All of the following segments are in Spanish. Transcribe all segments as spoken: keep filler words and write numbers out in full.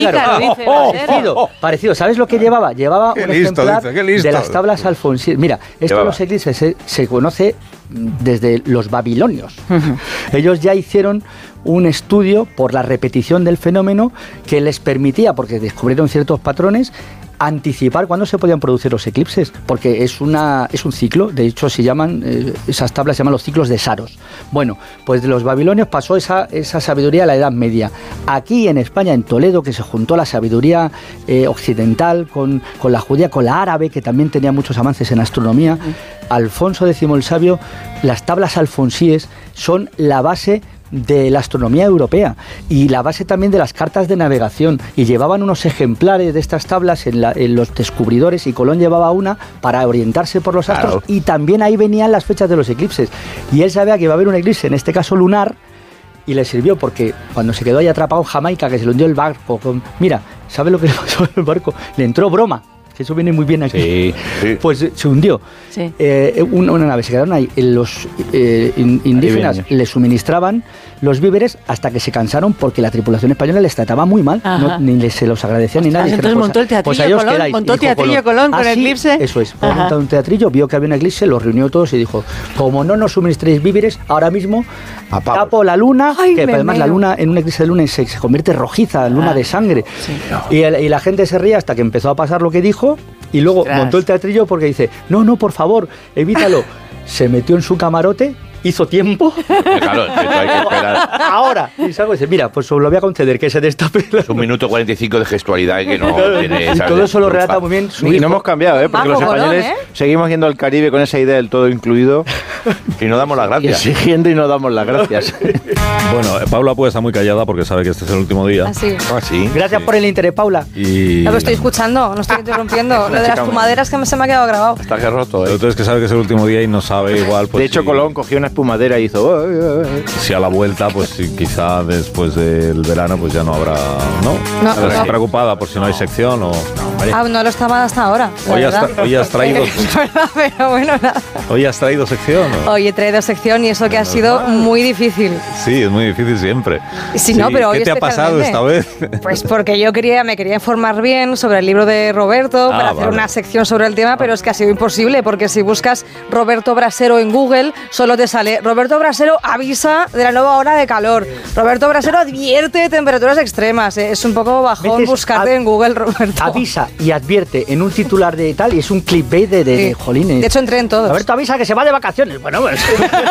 Claro, dice oh, parecido, parecido. ¿Sabes lo que llevaba? Llevaba qué un listo, ejemplar dice, qué listo. de las tablas alfonsíes. Mira, esto Llevaba. de los eclipses se, se conoce desde los babilonios. Uh-huh. Ellos ya hicieron un estudio por la repetición del fenómeno que les permitía, porque descubrieron ciertos patrones, anticipar cuándo se podían producir los eclipses, porque es una es un ciclo. De hecho, se llaman eh, esas tablas se llaman los ciclos de Saros. Bueno, pues de los babilonios pasó esa, esa sabiduría a la Edad Media. Aquí en España, en Toledo, que se juntó la sabiduría eh, occidental con, con la judía, con la árabe, que también tenía muchos avances en astronomía, Alfonso X el Sabio, las tablas alfonsíes son la base de la astronomía europea y la base también de las cartas de navegación, y llevaban unos ejemplares de estas tablas en, la, en los descubridores, y Colón llevaba una para orientarse por los astros, claro. Y también ahí venían las fechas de los eclipses, y él sabía que iba a haber un eclipse, en este caso lunar, y le sirvió porque cuando se quedó ahí atrapado en Jamaica, que se le hundió el barco, con, mira, ¿sabes lo que le pasó al barco? Le entró broma. Que eso viene muy bien aquí. Sí, sí. Pues se hundió. Sí. Eh, una, una nave, se quedaron ahí. Los eh, indígenas le suministraban los víveres hasta que se cansaron, porque la tripulación española les trataba muy mal. No, ni les, se los agradecía. Ostras, ni nada. Entonces montó el teatrillo pues Colón, montó teatrillo Colón con el eclipse. Eso es. Montó un teatrillo, vio que había un eclipse, los reunió todos y dijo: como no nos suministréis víveres, ahora mismo Apago. tapo la luna, Ay, que además meo. la luna, en un eclipse de luna se, se convierte rojiza, luna ah, de sangre. Sí. Y, el, y la gente se ría hasta que empezó a pasar lo que dijo, y luego Ostras. montó el teatrillo porque dice: no, no, por favor, evítalo. Se metió en su camarote, hizo tiempo. Claro, hay que esperar. Ahora, y salgo y dice: mira, pues os lo voy a conceder, que se destape. Es un minuto cuarenta y cinco de gestualidad que no tiene. Y todo eso lo relata muy bien. Y no hemos cambiado, ¿eh? Porque Vamos, los españoles Colón, ¿eh? seguimos yendo al Caribe con esa idea del todo incluido. Y no damos las gracias. Y exigiendo y no damos las gracias. Bueno, Paula puede estar muy callada porque sabe que este es el último día. ¿Ah, sí? Ah, sí. Gracias sí. por el interés, Paula. Y... No, lo estoy escuchando, no estoy interrumpiendo. Lo de las espumaderas que se me ha quedado grabado. Está que roto, ¿eh? Entonces que sabe que es el último día y no sabe igual. Pues, de hecho, si... Colón cogió una espumadera y hizo... Oh, oh, oh. Si a la vuelta, pues si quizá después del verano, pues ya no habrá... ¿No? No. ¿Estás no. preocupada por si no hay sección o...? No, ah, no lo estaba hasta ahora. Hoy has, tra- hoy has traído... Es verdad, pero bueno, nada. ¿Hoy has traído sección? ¿O? Hoy he traído sección y eso que ha sido muy difícil. Sí, es muy difícil siempre. Sí, no, pero hoy ¿Qué te ha pasado esta vez? Pues porque yo quería, me quería informar bien sobre el libro de Roberto ah, para hacer vale. una sección sobre el tema, pero es que ha sido imposible, porque si buscas Roberto Brasero en Google, solo te sale Roberto Brasero avisa de la nueva ola de calor. Roberto Brasero advierte de temperaturas extremas. Es un poco bajón Metes buscarte a, en Google, Roberto. Avisa y advierte en un titular de tal, y es un clickbait de, de, sí. de jolines. De hecho, entré en todos. Roberto avisa que se va de vacaciones. Bueno, pues...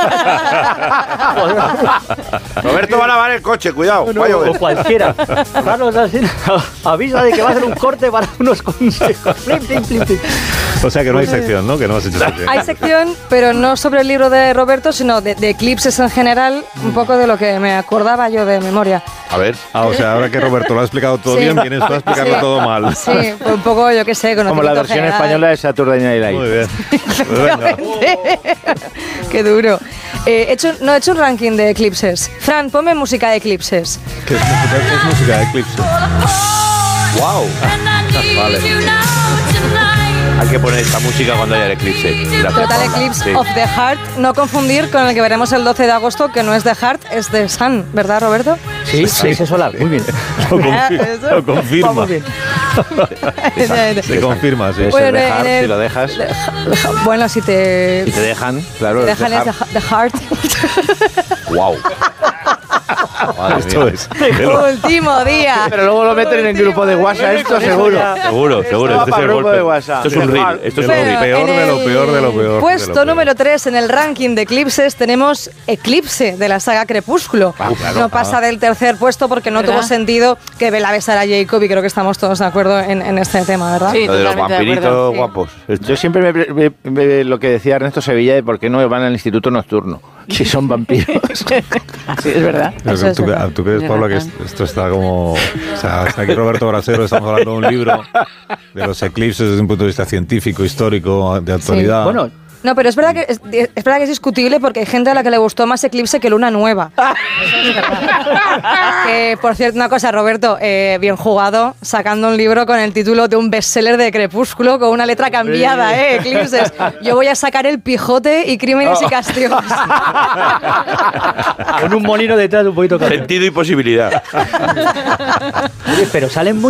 Roberto va a lavar el coche, cuidado. No, no, o cualquiera. Carlos avisa de que va a hacer un corte para unos consejos. O sea que no hay sección, ¿no? Que no has hecho sección. Hay sección, pero no sobre el libro de Roberto, sino de, de eclipses en general, un poco de lo que me acordaba yo de memoria. A ver. Ah, o sea, ahora que Roberto lo ha explicado todo sí. bien, vienes tú a explicarlo sí. todo mal. Sí, pues un poco, yo qué sé, como la versión general. española de Saturday Night Live. Muy bien. Qué duro. Eh, he hecho, no he hecho un ranking de eclipses. Fran, ponme música de eclipses. ¿Qué es música, qué es música de eclipses? ¡Wow! Vale. Hay que poner esta música cuando haya el eclipse. Gracias, Total Eclipse sí. of the Heart. No confundir con el que veremos el doce de agosto, que no es de Heart, es de Sun, ¿verdad, Roberto? Sí, sí, sí, solar. Muy bien. Lo, confi- lo confirma. Muy bien. Se, se confirma, sí. Bueno, dejar, el, si lo dejas. Deja, bueno, si te... Si te dejan, claro. Si te dejan es de Heart. Wow. Esto es. Último día. Pero luego lo meten en el grupo de WhatsApp, esto seguro. Seguro, seguro. Esto, este es el grupo de WhatsApp. Esto es un reel. Esto es lo peor de lo peor de lo peor. Puesto número tres en el ranking de eclipses tenemos Eclipse de la saga Crepúsculo. Ah, claro, no pasa ah. del tercer puesto porque no ¿verdad? tuvo sentido que Bella besara a Jacob, y creo que estamos todos de acuerdo en, en este tema, ¿verdad? Sí, lo de los vampiritos guapos. Sí. Yo siempre me, me, me, lo que decía Ernesto Sevilla de por qué no van al instituto nocturno. Si son vampiros. Sí, es verdad. Eso es ¿Tú, verdad. ¿Tú crees, Pablo, que esto está como... O sea, está aquí Roberto Brasero, estamos hablando de un libro de los eclipses desde un punto de vista científico, histórico, de actualidad. Sí, bueno, No, pero es verdad que es, es verdad que es discutible porque hay gente a la que le gustó más Eclipse que Luna Nueva. Que, por cierto, una cosa, Roberto, eh, bien jugado, sacando un libro con el título de un bestseller de Crepúsculo con una letra cambiada, ¿eh? Eclipses. Yo voy a sacar El Quijote y Crímenes y Castigos. Con un molino detrás de un poquito. Sentido y posibilidad. Oye, pero salen